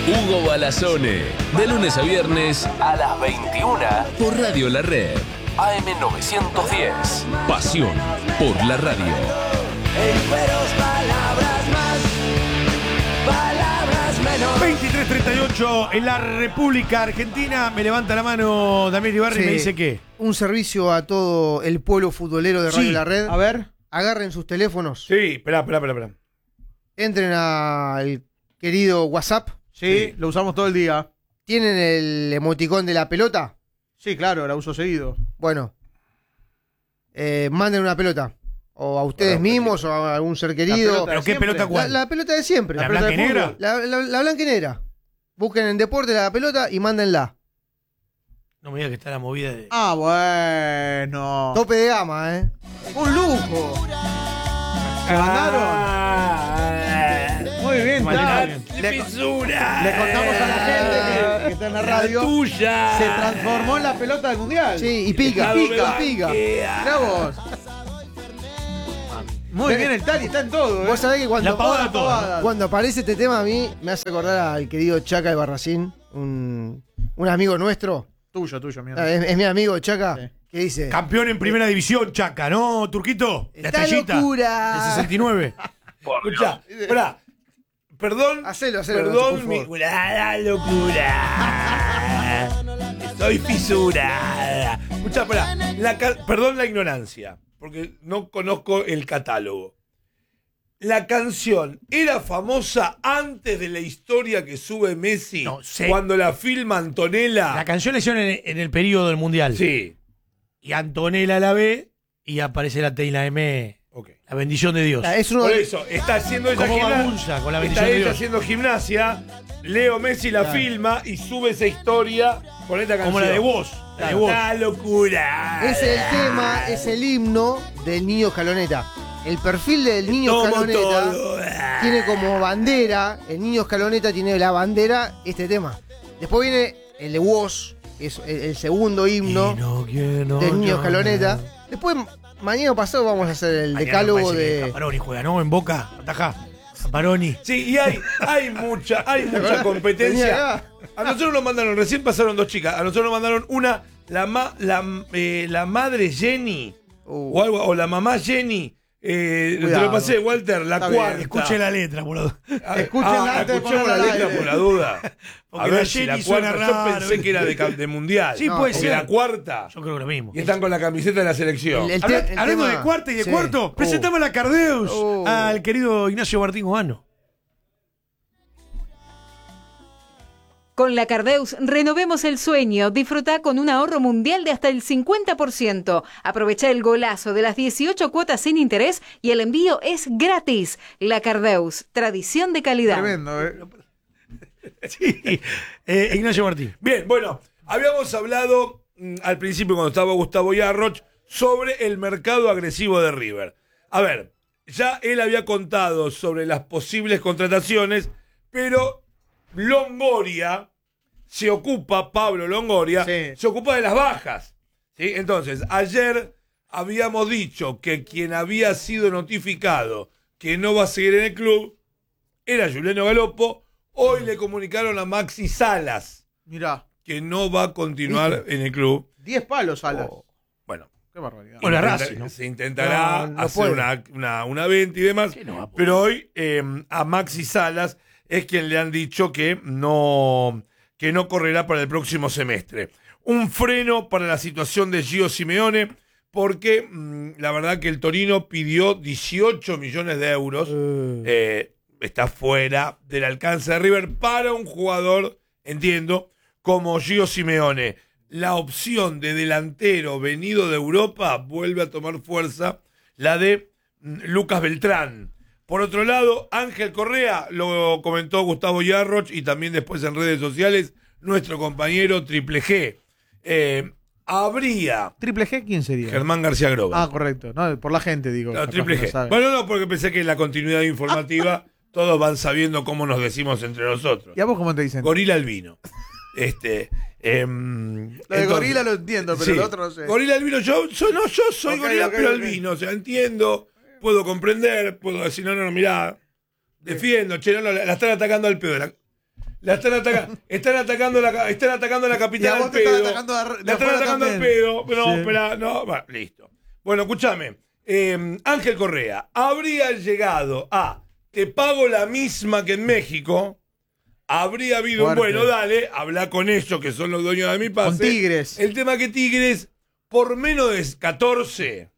Hugo Balazzone, de lunes a viernes a las 21 por Radio La Red. AM 910. Pasión por la radio. Encueros, palabras más, palabras menos. 23:38 en la República Argentina. Me levanta la mano Damián Ibarra y me dice que un servicio a todo el pueblo futbolero de Radio La Red. A ver. Agarren sus teléfonos. Sí, esperá. Entren al querido WhatsApp. Sí, lo usamos todo el día. ¿Tienen el emoticón de la pelota? Sí, claro, la uso seguido. Bueno, manden una pelota. O a ustedes mismos o a algún ser querido. ¿Pero qué pelota cuál? La pelota de siempre. ¿La pelota blanca y de negra? fútbol. La blanca y negra. Busquen en deporte la pelota y mándenla. No me digas que está la movida de... Ah, bueno. Tope de gama, ¿eh? Un lujo. ¿Se mandaron? Muy bien, ¡Fisura! Le contamos a la gente que está en la radio. ¡Tuya! Se transformó en la pelota del mundial. Sí, y pica. Mirá vos. Muy bien el Tali, está en todo. Vos sabés que cuando, La pavada toda. cuando aparece este tema a mí me hace acordar al querido Chaca de Barracín, un amigo nuestro. Tuyo, mío. Es mi amigo Chaca, Sí. que dice... Campeón en primera división, Chaca, ¿no, Turquito? La ¡Está estrellita. locura! El 69. Escuchá, esperá. Perdón. Hacelo, Perdón, por mi favor. la locura. Estoy fisurada. Escuchá, esperá. Perdón la ignorancia, porque no conozco el catálogo. ¿La canción era famosa antes de la historia que sube Messi? No sé. Cuando la filma Antonella. La canción la hicieron en el periodo del Mundial. Sí. Y Antonella la ve y aparece la T y la M. Ok. La bendición de Dios. Es uno Por de... eso, está haciendo esa Como gimnasia. Bagunza, con la bendición Está de ella Dios. haciendo gimnasia. Leo Messi la filma y sube esa historia con esta canción. Como la de vos. La de vos. ¡La locura! Es el tema, es el himno del niño Escaloneta. El perfil del niño Tomo Escaloneta todo. tiene como bandera, el niño Escaloneta tiene la bandera, este tema. Después viene el de Woz, que es el segundo himno del niño Escaloneta. Después, mañana pasado vamos a hacer el decálogo de... Zamparoni juega, ¿no? En Boca. Ataja. Zamparoni. Sí, y hay mucha competencia. Venía A nosotros nos mandaron, recién pasaron dos chicas. A nosotros nos mandaron una, la madre Jenny, o la mamá Jenny. Te Cuidado. lo pasé, Walter, la Está cuarta. bien. Escuche la letra, boludo. Escúchenla antes de escuchemos ponerla la al letra aire. por la duda. Porque A ver la si Jenny la suena cuarta, yo raro. pensé que era de mundial. Sí, No, puede Porque ser. la cuarta. Yo creo que lo mismo. Y están con la camiseta de la selección. El Hablando tema- de cuarta y de sí. cuarto, presentamos a la Cardeus al querido Ignacio Martín Goano. Con la Cardeus renovemos el sueño. Disfruta con un ahorro mundial de hasta el 50%. Aprovecha el golazo de las 18 cuotas sin interés y el envío es gratis. La Cardeus, tradición de calidad. Tremendo, Sí. Ignacio Martín. Bien, bueno, habíamos hablado al principio cuando estaba Gustavo Yarroch sobre el mercado agresivo de River. A ver, ya él había contado sobre las posibles contrataciones, pero Longoria se ocupa, Pablo Longoria, Sí. se ocupa de las bajas. ¿Sí? Entonces, ayer habíamos dicho que quien había sido notificado que no va a seguir en el club era Juliano Galopo. Hoy le comunicaron a Maxi Salas Mirá, que no va a continuar en el club. 10 palos, Salas. Bueno, Qué barbaridad. Hola, intenta- Racing, ¿no? se intentará No hacer puede. una venta y demás. Sí, no va a poder. Pero hoy a Maxi Salas es quien le han dicho que no correrá para el próximo semestre. Un freno para la situación de Gio Simeone, porque la verdad que el Torino pidió 18 millones de euros. Está fuera del alcance de River para un jugador, entiendo, como Gio Simeone. La opción de delantero venido de Europa vuelve a tomar fuerza, la de Lucas Beltrán. Por otro lado, Ángel Correa, lo comentó Gustavo Yarroch y también después en redes sociales, nuestro compañero Triple G. Habría ¿Triple G quién sería? Germán García Groba. Ah, correcto. No, por la gente, digo. No, capaz Triple que no G. sabe. Bueno, no, porque pensé que en la continuidad informativa todos van sabiendo cómo nos decimos entre nosotros. ¿Y a vos cómo te dicen? Gorila Albino. Lo de entonces, gorila lo entiendo, pero sí. el otro no sé. Gorila Albino, yo soy Ok, gorila, ok, pero ok. albino. O sea, entiendo, puedo comprender, puedo decir, no, mirá, defiendo, che, no, la están atacando al pedo. Están atacando la Y capital a al vos te están pedo. atacando de La están afuera atacando al también. pedo. No, Sí. espera, no. Bueno, listo. Bueno, escúchame. Ángel Correa habría llegado a te pago la misma que en México. Habría habido un Fuerte. bueno, dale, habla con ellos que son los dueños de mi pase. Con Tigres. El tema que Tigres, por menos de 14,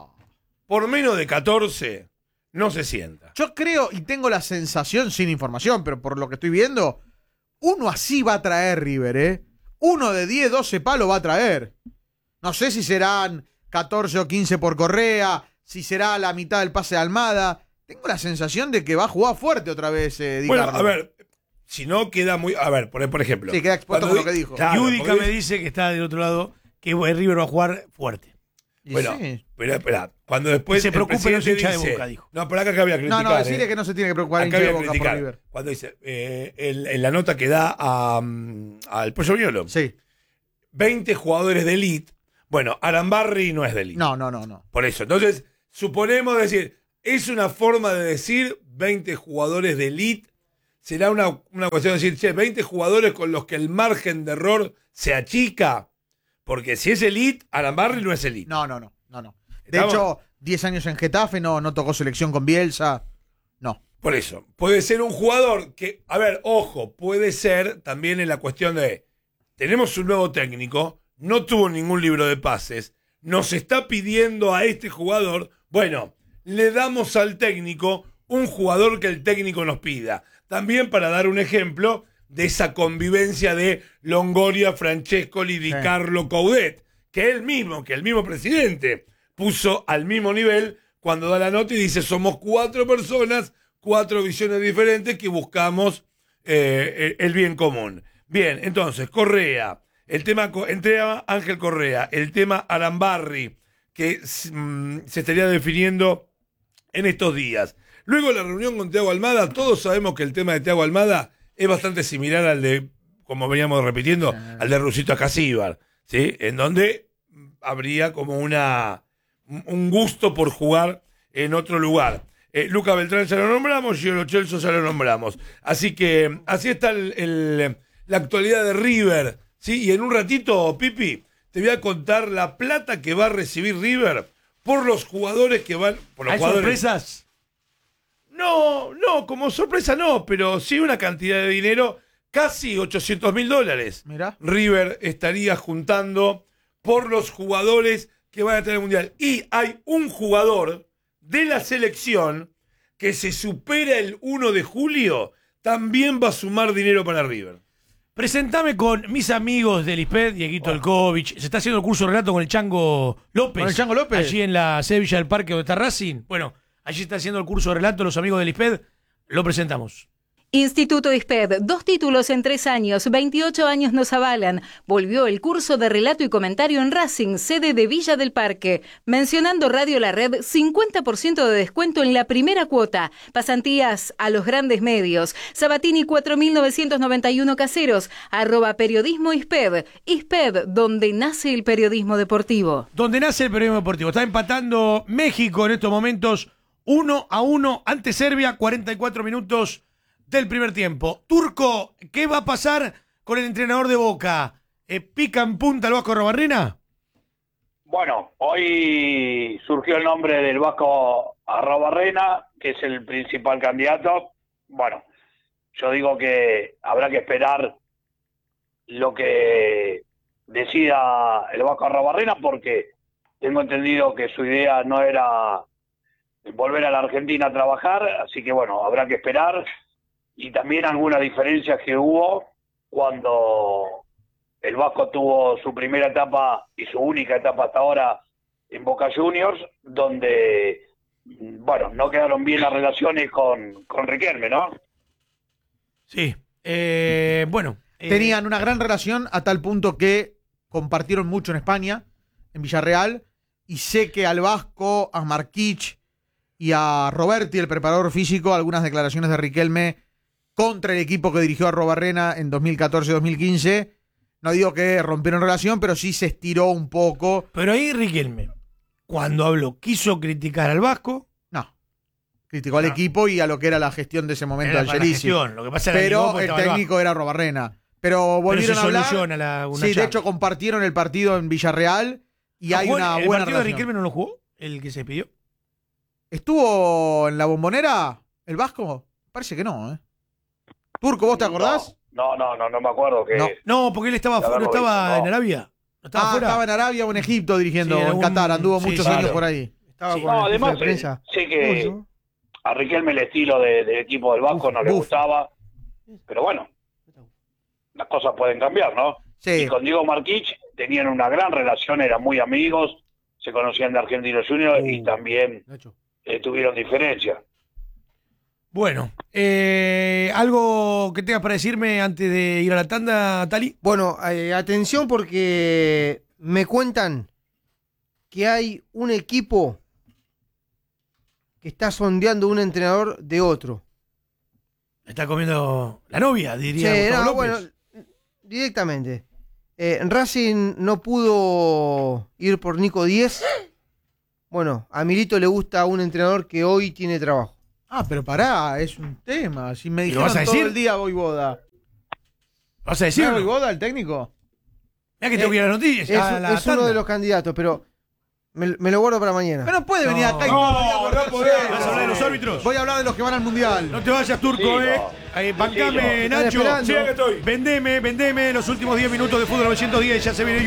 no se sienta. Yo creo y tengo la sensación, sin información, pero por lo que estoy viendo, uno así va a traer River, ¿eh? Uno de 10, 12 palos va a traer. No sé si serán 14 o 15 por Correa, si será la mitad del pase de Almada. Tengo la sensación de que va a jugar fuerte otra vez, Di Bueno, Carlo. a ver, si no queda muy... A ver, por ejemplo... Sí, queda expuesto cuando con lo que dijo. Claro, Yudica porque me dice que está del otro lado, que River va a jugar fuerte. Y Bueno, sí. pero espera, cuando después Que se preocupen el los presidente hinchas de dice, Boca, dijo. No, pero acá había que No, criticar. decirle que no se tiene que preocupar el Acá hincha de había que Boca por criticar. River. Cuando dice, en la nota que da al Pollo Violo, Sí. 20 jugadores de elite. Bueno, Arambarri no es de elite. No. Por eso. Entonces, suponemos decir, es una forma de decir 20 jugadores de elite. Será una cuestión de decir, che, 20 jugadores con los que el margen de error se achica. Porque si es elite, Arambarri no es elite. No. De ¿Estamos? hecho, 10 años en Getafe, no tocó selección con Bielsa. No. Por eso, puede ser un jugador que, a ver, ojo, puede ser también en la cuestión de, tenemos un nuevo técnico, no tuvo ningún libro de pases, nos está pidiendo a este jugador, bueno, le damos al técnico un jugador que el técnico nos pida. También para dar un ejemplo de esa convivencia de Longoria, Francescoli, Di Carlo, Coudet, que el mismo presidente puso al mismo nivel cuando da la nota y dice, somos 4 personas, 4 visiones diferentes que buscamos el bien común. Bien, entonces, Correa, el tema Ángel Correa, el tema Arambarri, que se estaría definiendo en estos días. Luego la reunión con Thiago Almada, todos sabemos que el tema de Thiago Almada es bastante similar al de, como veníamos repitiendo, al de Rusito Acasíbar, ¿sí? En donde habría como un gusto por jugar en otro lugar. Luca Beltrán ya lo nombramos, Giorgio Celso ya lo nombramos. Así que así está la actualidad de River, ¿sí? Y en un ratito, Pipi, te voy a contar la plata que va a recibir River por los jugadores que van... Por los ¿Hay jugadores. sorpresas? No, como sorpresa no, pero sí una cantidad de dinero, casi $800.000. Mirá. River estaría juntando por los jugadores que van a tener el Mundial. Y hay un jugador de la selección que se supera el 1 de julio, también va a sumar dinero para River. Presentame con mis amigos del ISPED, Dieguito Elkovich. Se está haciendo el curso de relato con el Chango López. ¿Con el Chango López? Allí en la Sevilla del Parque donde está Racing. Bueno, allí está haciendo el curso de relato los amigos del ISPED. Lo presentamos. Instituto ISPED, 2 títulos en 3 años, 28 años nos avalan. Volvió el curso de relato y comentario en Racing, sede de Villa del Parque. Mencionando Radio La Red, 50% de descuento en la primera cuota. Pasantías a los grandes medios. Sabatini 4991 Caseros, @periodismo ISPED. ISPED, donde nace el periodismo deportivo. Donde nace el periodismo deportivo. Está empatando México en estos momentos 1-1 ante Serbia, 44 minutos del primer tiempo. Turco, ¿qué va a pasar con el entrenador de Boca? ¿Pica en punta el Vasco Arrobarrena? Bueno, hoy surgió el nombre del Vasco Arrobarrena, que es el principal candidato. Bueno, yo digo que habrá que esperar lo que decida el Vasco Arrobarrena, porque tengo entendido que su idea no era volver a la Argentina a trabajar, así que bueno, habrá que esperar. Y también algunas diferencias que hubo cuando el Vasco tuvo su primera etapa y su única etapa hasta ahora en Boca Juniors, donde, bueno, no quedaron bien las relaciones con Riquelme, ¿no? Sí. Bueno. Tenían una gran relación a tal punto que compartieron mucho en España, en Villarreal, y sé que al Vasco, a Marquich y a Roberti, el preparador físico, algunas declaraciones de Riquelme contra el equipo que dirigió a Arrobarrena en 2014-2015. No digo que rompieron relación, pero sí se estiró un poco. Pero ahí Riquelme, cuando habló, quiso criticar al Vasco. No. Criticó al equipo y a lo que era la gestión de ese momento Era del para la Angelici. gestión, lo que pasa era que Pero llegó porque el estaba el técnico era Arrobarrena. Pero volvieron se a hablar. soluciona una Sí, de charla. hecho compartieron el partido en Villarreal y ¿No hay jugó una el buena partido de relación. Riquelme no lo jugó? ¿El que se despidió? ¿Estuvo en la Bombonera el Vasco? Parece que no, ¿eh? Turco, ¿vos te acordás? No me acuerdo que. No. No, porque él estaba, De haberlo no estaba visto, no. en Arabia. ¿No estaba fuera? Estaba en Arabia o en Egipto dirigiendo, Sí, en algún- Qatar, anduvo sí, muchos sí, años claro. por ahí. Estaba Sí. con el jefe Además, de prensa. sé ¿Cómo se que llama? a Riquelme el estilo del equipo del Vasco no le Buf. gustaba. Pero bueno, las cosas pueden cambiar, ¿no? Sí. Y con Diego Marquich tenían una gran relación, eran muy amigos, se conocían de Argentinos Juniors y también tuvieron diferencias. Bueno, ¿algo que tengas para decirme antes de ir a la tanda, Tali? Bueno, atención porque me cuentan que hay un equipo que está sondeando un entrenador de otro. Está comiendo la novia, diría Sí, Gustavo no, López. bueno, directamente. Racing no pudo ir por Nico 10. Bueno, a Milito le gusta un entrenador que hoy tiene trabajo. Ah, pero pará, es un tema. Si me ¿Y lo dijeron vas a todo decir? el día Voivoda. ¿Vas a ¿No decirlo? Voivoda el técnico? Mirá que tengo que ir a las noticias. Es, a la es uno tanda. de los candidatos, pero me lo guardo para mañana. Pero no puede venir acá y No, no podés. ¿Vas a hablar de los árbitros? Voy a hablar de los que van al Mundial. No te vayas, Turco, Sí, ¿eh? no. Bancame, Sí, no. Nacho. Están esperando. Vendeme los últimos 10 minutos de fútbol 910. Ya se viene